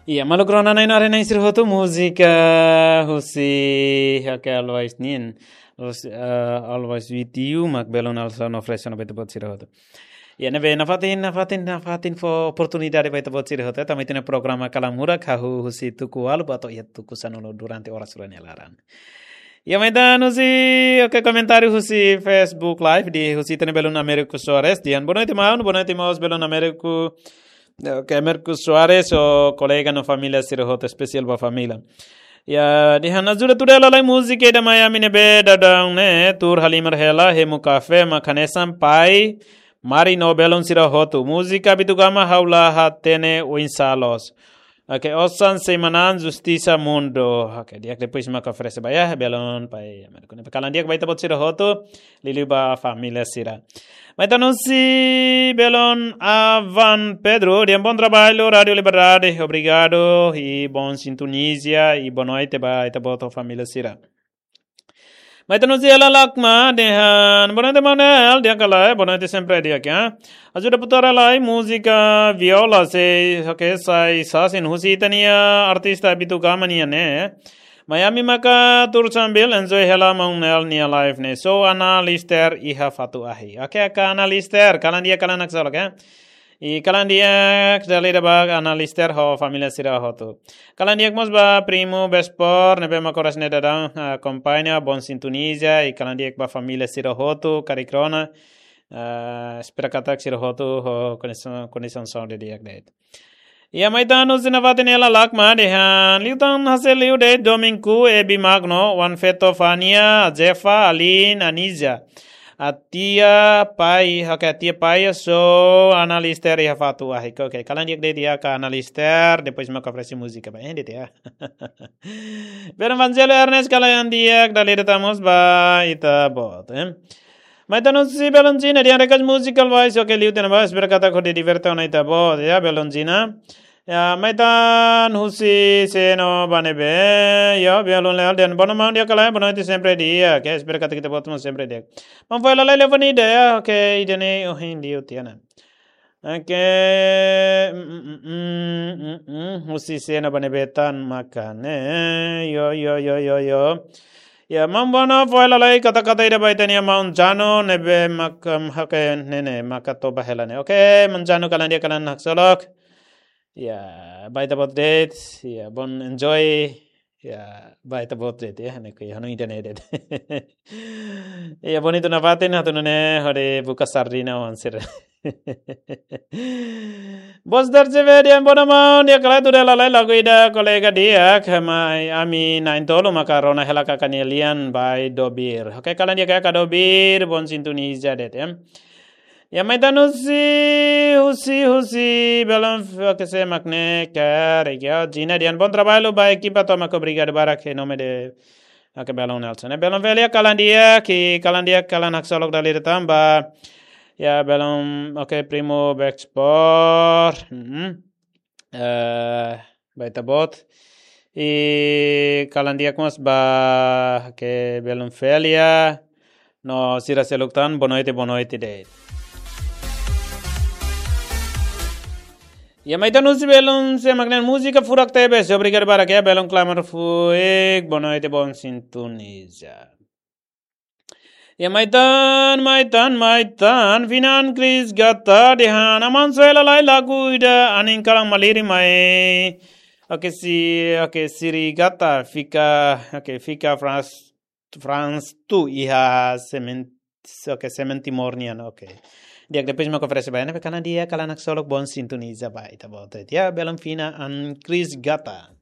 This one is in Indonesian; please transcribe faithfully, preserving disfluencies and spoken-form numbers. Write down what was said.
Iya, malu corona na inare na isir hotu música husi hake always nin. Los uh, always with you mak belon also no fresh no beto sir hotu. Iya, nebe nafatin nafatin nafatin fo oportunidade beto sir hotu. Tamai tene programa kalamura kahu husi tuku alu bato iya tuku sanono durante horas surani alaran. Iya, maidan husi oke komentari husi Facebook live di husi tene belon Americo Suarez dian bonoiti maun bonoiti maus belon Americo que Mercus Suarez o colega no família sirhot especial ba família ya di hana zure ture la musique da Miami ne be da dang ne tur halimar hela he mu cafe ma khanesam pai mari no belon sirhot música bitugama haula hatene o insalos okay osan semanan justiça mundo okay dia depois ma oferece ba ya belon pai America ne kalan dia baita bot sirhot liliba família sira Mas si Belon Avan Pedro, de bom trabalho, Rádio Liberdade, obrigado, e bom sintonia, e boa noite para a boa família Sira. Mas si ela lakma, de han, boa noite Manuel, de akala, boa noite sempre de aqui, hein? Ajuda putora lá, música, viola, se, ok, sai, sasin, husi tania, artista habitu kamania, né? Miami maka tur sambil enjoy hela maunel nia live ne so analister iha fatu ahi oke okay, ka analister kalan dia kalan aksal oke okay? I kalan dia kdali bag analister ho familia sira hotu kalan dia mos ba primo bespor nebe makoras ne dadang uh, kompanya bon sintonisia I kalan dia ba familia sira hotu karikrona uh, espera katak sira hotu ho connection connection sound dia gdet Ya maitan usina vaten ela lakma dehan liutan hasel liu de domingku e bimagno wan feto fania jefa alin anija atia pai hak atia pai so analister ya fatu ah oke kalian dia dia ka analister depois ma oferece música ba endet ya Pero Evangelio Ernest kalian dia dali detamos ba ita bot eh Maitan si Belonzina dia rekas musical voice oke liutan ba espera kata ko de diverta na ita bot ya Belonzina Ya, maitan husi seno banebe, ya biarun leal dan bono mau dia kalai bono itu sempre dia, okay, espera kata kita buat sempre dia. Mam foi la lele vani dia, okay, idene oh hindi utiana. Okay, husi seno banebe tan makane, yo yo yo yo yo. Ya, mam bono foi la lele kata kata ida baitania mau jano nebe makam hake nene makato bahelane. Okay, menjano kalan dia kalan haksolok. Ya, by the date, ya, bon enjoy, ya, by the date, ya, ne kuy hanu internet. Ya, bonito na patin hatu ne hore buka sardina wansir. Bos darje vedian bonamon dia kala tu dela lagu ida kolega dia kama ami nain tolo makarona helaka kanelian by Dobir. Oke, kalian dia kayak Dobir bon sintonia det, ya. Ya maitan husi husi husi belum que se makne kare ya jina dian bon trabalho ba equipa toma ko brigada barak e nome de ake belon Nelson e belon velia kalandia ki kalandia kalan aksolok dali tamba ya belon oke primo backsport mhm eh baita bot e kalandia kos ba ke belon velia no sira seloktan bonoite bonoite de Ya maitan usi belon se magnen música furak tebe se obrigar para que belon clamor fuek bonoite bon sintonisa. Ya maitan maitan maitan finan Chris gata dehan aman suela lai lagu ida aning kalang maliri mai. Oke si oke siri gata fika oke fika France France tu iha sement oke sementi mornian oke. Dia depois me oferece bem, né? Porque dia kala nak solok bon sintoniza ba ita bote. Dia belum fina an Chris Gata.